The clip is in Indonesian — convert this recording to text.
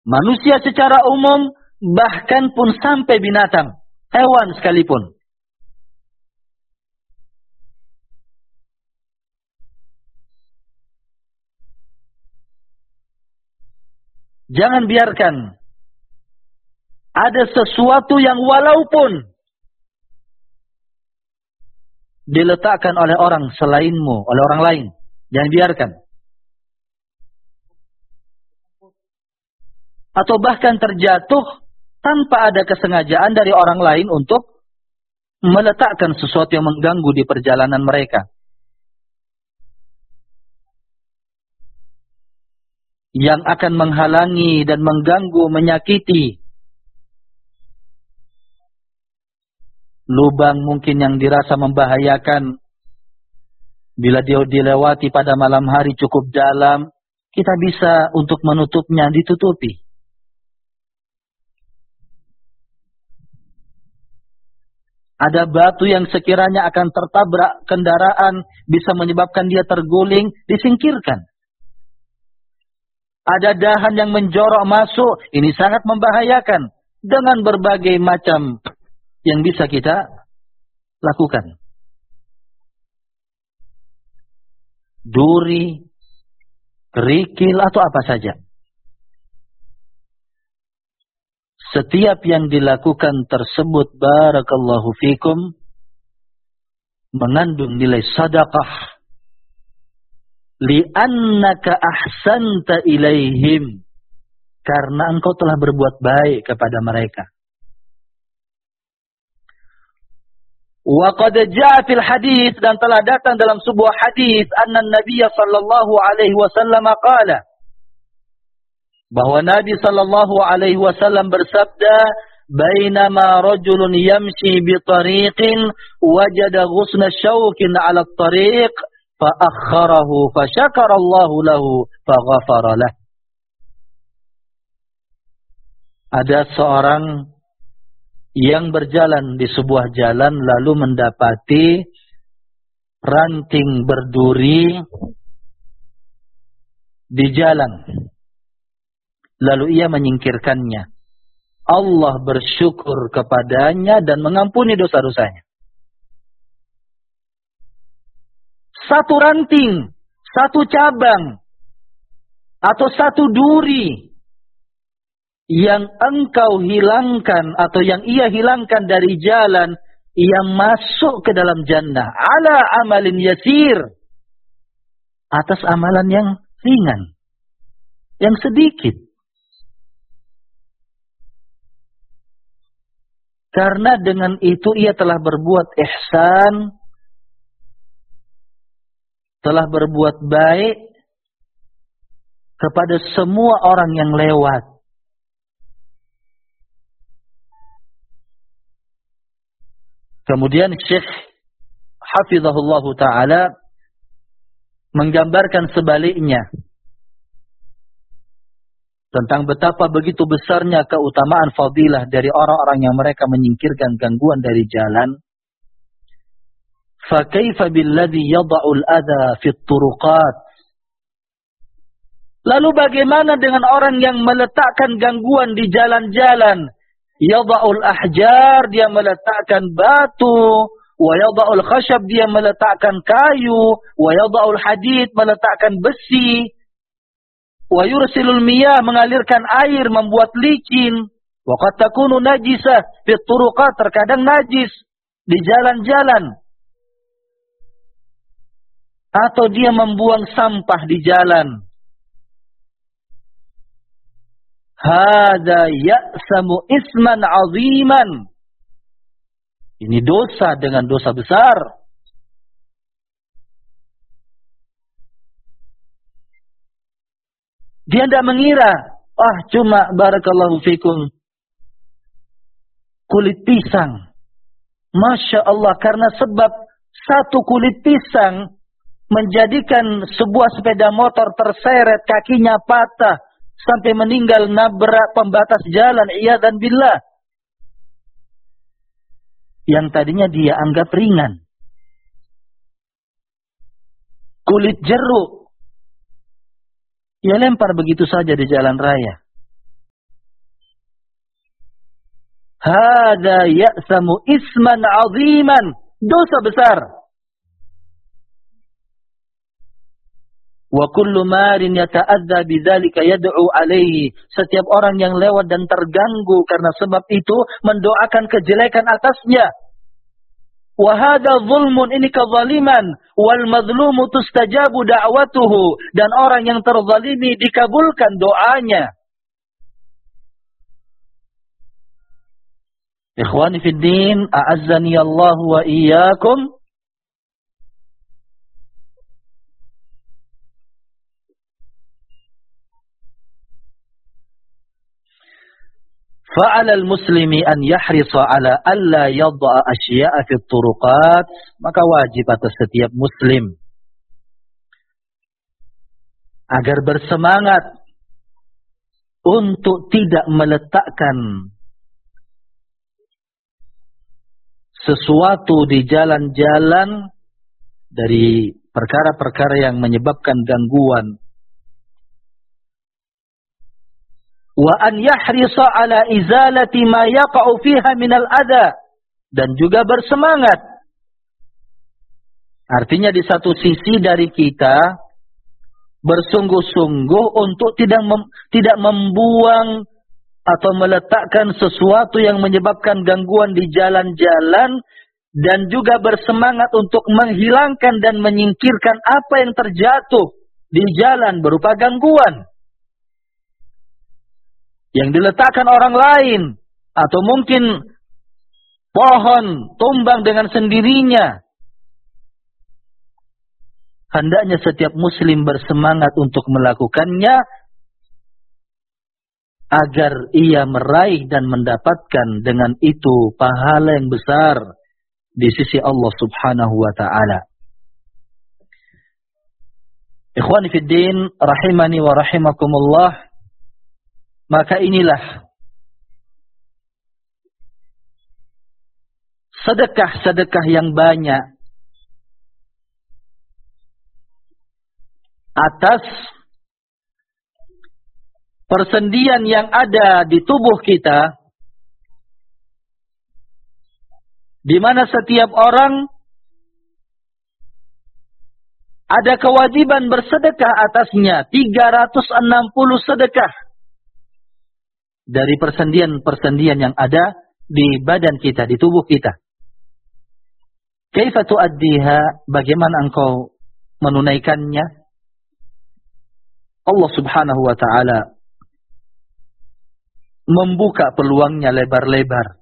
Manusia secara umum, bahkan pun sampai binatang, hewan sekalipun. Jangan biarkan ada sesuatu yang walaupun diletakkan oleh orang selainmu, oleh orang lain. Jangan biarkan. Atau bahkan terjatuh tanpa ada kesengajaan dari orang lain untuk meletakkan sesuatu yang mengganggu di perjalanan mereka. Yang akan menghalangi dan mengganggu, menyakiti. Lubang mungkin yang dirasa membahayakan. Bila dia dilewati pada malam hari cukup dalam, kita bisa untuk menutupnya, ditutupi. Ada batu yang sekiranya akan tertabrak kendaraan, bisa menyebabkan dia terguling, disingkirkan. Ada dahan yang menjorok masuk, ini sangat membahayakan. Dengan berbagai macam yang bisa kita lakukan. Duri, kerikil, atau apa saja. Setiap yang dilakukan tersebut, barakallahu fikum, mengandung nilai sedekah. Li'annaka ahsanta ilaihim. Karena engkau telah berbuat baik kepada mereka. Wa qad jaa fil hadis, dan telah datang dalam sebuah hadis, anna Nabiy sallallahu alaihi wasallam qala, bahwa Nabi sallallahu alaihi wasallam bersabda, bainama rajulun yamshi bi tariqin wajada ghusna syaukin 'ala at-tariq fa akhkharahu fa syakara Allahu lahu fa ghafara lah. Ada seorang yang berjalan di sebuah jalan lalu mendapati ranting berduri di jalan. Lalu ia menyingkirkannya. Allah bersyukur kepadanya dan mengampuni dosa-dosanya. Satu ranting, satu cabang, atau satu duri yang engkau hilangkan atau yang ia hilangkan dari jalan, ia masuk ke dalam jannah ala amalin yasir, atas amalan yang ringan, yang sedikit. Karena dengan itu ia telah berbuat ihsan, telah berbuat baik kepada semua orang yang lewat. Kemudian Syekh Hafizahullah Ta'ala menggambarkan sebaliknya tentang betapa begitu besarnya keutamaan fadilah dari orang-orang yang mereka menyingkirkan gangguan dari jalan. Fakaifa billadhi yada'ul adha fit turuqat. Lalu bagaimana dengan orang yang meletakkan gangguan di jalan-jalan? Yada'ul ahjar, dia meletakkan batu. Wa yada'ul khashab, dia meletakkan kayu. Wa yada'ul hadid, meletakkan besi. Wa yursilul miyah, mengalirkan air, membuat licin. Wa qad takunu najisah fit turuqat, terkadang najis di jalan-jalan. Atau dia membuang sampah di jalan. Hada ya'samu isman aziman. Ini dosa dengan dosa besar. Dia tidak mengira, cuma barakallahu fikum kulit pisang. Masya Allah, karena sebab satu kulit pisang menjadikan sebuah sepeda motor terseret, kakinya patah, sampai meninggal nabrak pembatas jalan, iyadzan billah. Yang tadinya dia anggap ringan. Kulit jeruk, ia lempar begitu saja di jalan raya. hada ya'samu isman 'aziman, dosa besar. Wa kullu marin yata'adza bidzalika yad'u alaihi, setiap orang yang lewat dan terganggu karena sebab itu mendoakan kejelekan atasnya. Wa hadza zulmun, ini kezaliman, wal mazlumu tustajabu da'watuhu, dan orang yang terzalimi dikabulkan doanya. Ikhwani fid din, a'azzani Allah wa iyyakum. Fa'ala al-muslimi an yahrisa ala alla yad'a asya'a fi turuqat, maka wajib atas setiap muslim agar bersemangat untuk tidak meletakkan sesuatu di jalan-jalan dari perkara-perkara yang menyebabkan gangguan. Wa an yahrisa ala izalati ma yaqa'u fiha minal adha, dan juga bersemangat. Artinya di satu sisi dari kita bersungguh-sungguh untuk tidak membuang atau meletakkan sesuatu yang menyebabkan gangguan di jalan-jalan, dan juga bersemangat untuk menghilangkan dan menyingkirkan apa yang terjatuh di jalan berupa gangguan yang diletakkan orang lain, atau mungkin pohon tumbang dengan sendirinya. Hendaknya setiap muslim bersemangat untuk melakukannya agar ia meraih dan mendapatkan dengan itu pahala yang besar di sisi Allah Subhanahu wa ta'ala. Ikhwani fid din, rahimani wa rahimakumullah. Maka inilah sedekah-sedekah yang banyak atas persendian yang ada di tubuh kita, di mana setiap orang ada kewajiban bersedekah atasnya, 360 sedekah dari persendian-persendian yang ada di badan kita, di tubuh kita. Kaifa tuaddiha, bagaimana engkau menunaikannya? Allah Subhanahu wa ta'ala membuka peluangnya lebar-lebar.